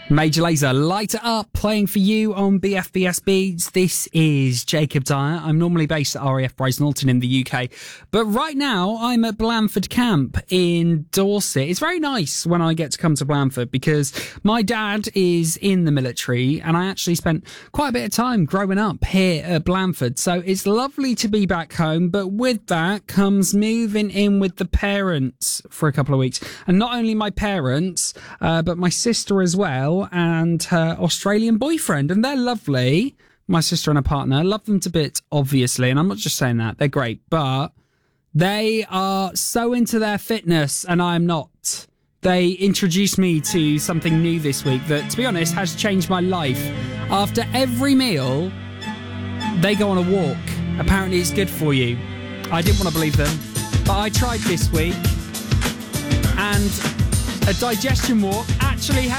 Major Lazer, Light It Up, playing for you on BFBS Beats. This is Jacob Dyer. I'm normally based at RAF Bryce Norton in the UK, but right now I'm at Blandford Camp in Dorset. It's very nice when I get to come to Blandford because my dad is in the military and I actually spent quite a bit of time growing up here at Blandford. So it's lovely to be back home, but with that comes moving in with the parents for a couple of weeks. And not only my parents, but my sister as well, and her Australian boyfriend, and they're lovely. My sister and her partner, love them to bits, obviously, and I'm not just saying that, they're great, but they are so into their fitness and I'm not. They introduced me to something new this week that, to be honest, has changed my life. After every meal, they go on a walk. Apparently it's good for you. I didn't want to believe them, but I tried this week, and a digestion walk actually